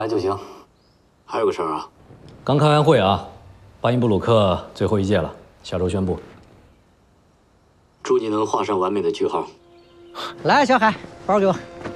来就行。还有个事儿啊， 刚开完会啊，巴音布鲁克最后一届了，下周宣布。 祝你能画上完美的句号。 来，小海，包给我。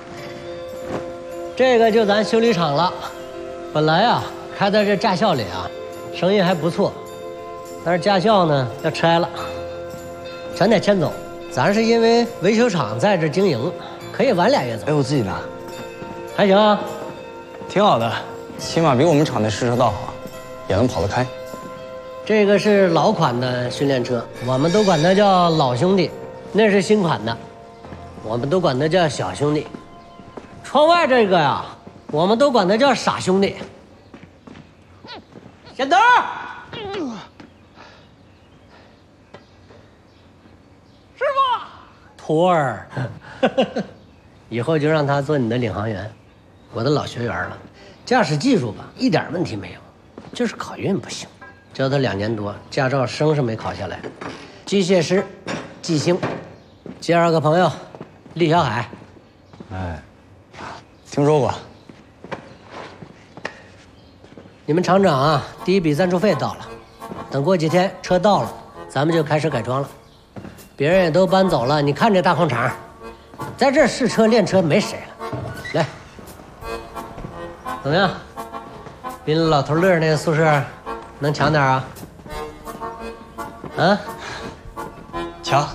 这个就咱修理厂了。本来啊，开在这驾校里啊，生意还不错，但是驾校呢要拆了，全得迁走。咱是因为维修厂在这经营，可以晚2月走。 哎，我自己拿， 还行啊， 挺好的，起码比我们厂那试车道好，也能跑得开。 这个是老款的训练车，我们都管它叫老兄弟，那是新款的，我们都管它叫小兄弟。窗外这个呀，我们都管它叫傻兄弟。先等儿，师傅，徒儿，以后就让他做你的领航员，我的老学员了。驾驶技术吧，一点问题没有，就是考运不行。教他2年多，驾照生是没考下来。机械师，季星，介绍个朋友，厉小海。 哎，听说过。 你们厂长啊，第一笔赞助费到了，等过几天车到了，咱们就开始改装了。别人也都搬走了，你看这大空场，在这试车练车没谁了。来，怎么样？比你老头乐那个宿舍能强点啊？啊？ 强。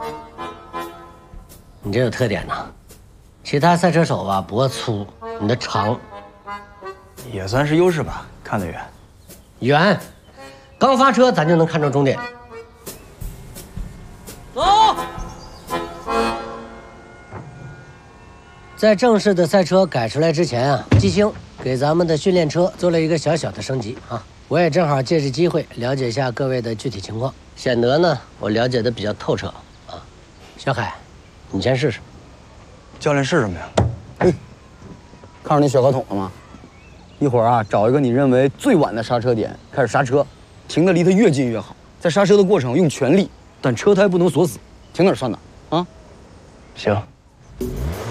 你这有特点呐，其他赛车手吧脖粗，你的长。 也算是优势吧，看得远。 远，刚发车咱就能看着终点。走。在正式的赛车改出来之前啊，季星给咱们的训练车做了一个小小的升级啊。我也正好借这机会了解一下各位的具体情况，显得呢我了解的比较透彻啊。小海，你先试试。 教练是什么呀？ 看着你雪合桶了吗？一会儿啊，找一个你认为最晚的刹车点，开始刹车，停得离它越近越好。在刹车的过程用全力，但车胎不能锁死，停哪儿算哪儿啊。 行。